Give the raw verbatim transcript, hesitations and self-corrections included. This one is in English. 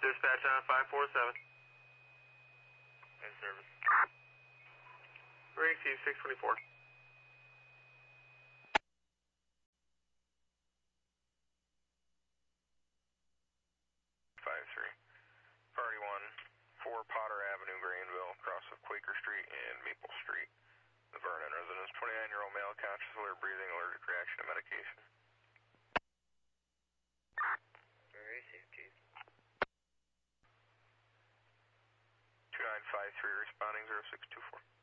Dispatch on five four seven. In service. Receive six twenty-four. five three. Party one, four Potter Avenue, Greenville, cross of Quaker Street and Maple Street. The Vernon residence, twenty-nine-year-old male, conscious, alert, breathing, allergic reaction to medication. Receive, Chief. two nine five three, responding zero six two four.